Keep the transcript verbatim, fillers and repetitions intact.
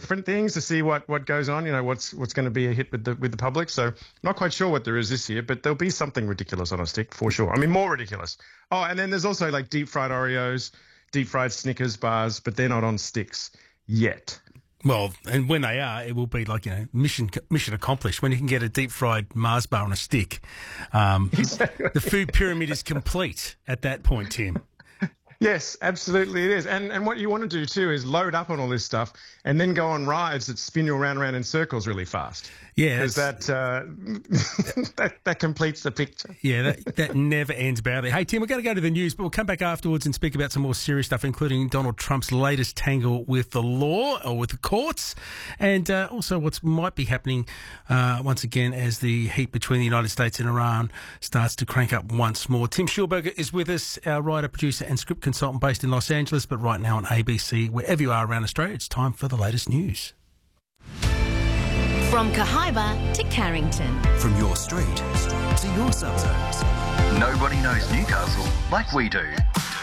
different things to see what, what goes on, you know, what's what's going to be a hit with the with the public. So not quite sure what there is this year, but there'll be something ridiculous on a stick for sure. I mean, more ridiculous. Oh, and then there's also like deep fried Oreos, deep fried Snickers bars, but they're not on sticks yet. Well, and when they are, it will be like, you know, mission mission accomplished. When you can get a deep fried Mars bar on a stick, um, exactly. The food pyramid is complete at that point, Tim. Yes, absolutely it is. And and what you want to do too is load up on all this stuff and then go on rides that spin you around and around in circles really fast. Yeah. Because that, uh, that that completes the picture. Yeah, that, that never ends badly. Hey, Tim, we're going to go to the news, but we'll come back afterwards and speak about some more serious stuff, including Donald Trump's latest tangle with the law or with the courts, and uh, also what might be happening uh, once again as the heat between the United States and Iran starts to crank up once more. Tim Schulberger is with us, our writer, producer and script consultant based in Los Angeles, but right now on A B C, wherever you are around Australia, it's time for the latest news. From Cahaiba to Carrington. From your street to your suburbs. Nobody knows Newcastle like we do.